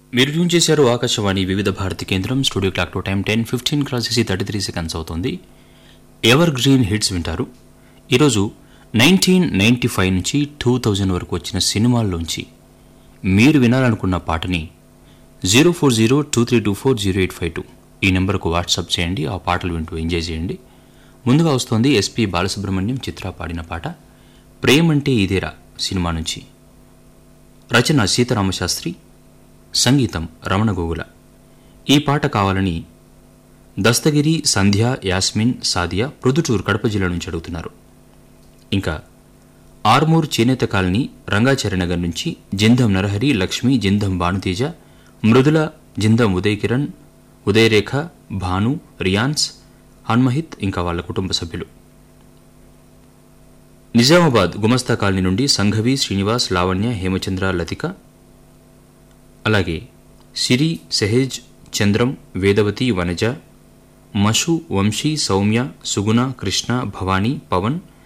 మీరు ట్యూన్ చేశారు ఆకాశవాణి వివిధ భారతి కేంద్రం. స్టూడియో క్లాక్ టు టైం 10:15 అవుతోంది. ఎవర్ గ్రీన్ హిట్స్ వింటారు. ఈరోజు 1995 నుంచి 2000 వరకు వచ్చిన సినిమాల్లోంచి మీరు వినాలనుకున్న పాటని 0402324085 ఈ నెంబర్కు వాట్సాప్ చేయండి. ఆ పాటలు వింటూ ఎంజాయ్ చేయండి. ముందుగా వస్తోంది ఎస్పి బాలసుబ్రహ్మణ్యం చిత్ర పాడిన పాట ప్రేమంటే ఇదేరా సినిమా నుంచి. రచన సీతారామశాస్త్రి, సంగీతం రమణ గోగుల. ఈ పాట కావాలని దస్తగిరి, సంధ్య, యాస్మిన్, సాదియా ప్రొద్దుటూరు కడప జిల్లా నుంచి అడుగుతున్నారు. ఇంకా ఆర్మూర్ చేనేత కాలనీ రంగాచార్య నగర్ నుంచి జిందం నరహరి, లక్ష్మి, జిందం భానుతేజ, మృదుల, జిందం ఉదయ్ కిరణ్, ఉదయరేఖ, భాను, రియాన్స్, హన్మహిత్ ఇంకా వాళ్ళ కుటుంబ సభ్యులు. నిజామాబాద్ గుమస్తా కాలనీ నుండి సంఘవి, శ్రీనివాస్, లావణ్య, హేమచంద్ర, లతిక, అలాగే సిరి, సెహేజ్, చంద్రం, వేదవతి, వనజ, మషు, వంశీ, సౌమ్య, సుగుణ, కృష్ణ, భవానీ, పవన్,